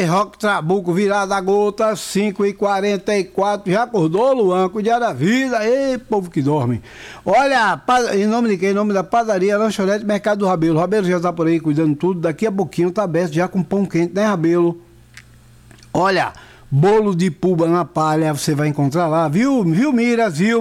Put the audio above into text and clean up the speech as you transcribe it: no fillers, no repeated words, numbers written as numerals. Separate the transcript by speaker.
Speaker 1: Rock Trabuco, virada a gota, 5h44. Já acordou, Luan? Cuidar da vida. Ei, povo que dorme. Olha, em nome de quem? Em nome da padaria, lanchonete, mercado do Rabelo. O Rabelo já tá por aí cuidando de tudo. Daqui a pouquinho tá aberto já com pão quente, né, Rabelo? Olha, bolo de puba na palha você vai encontrar lá, viu? Viu, Miras? Viu?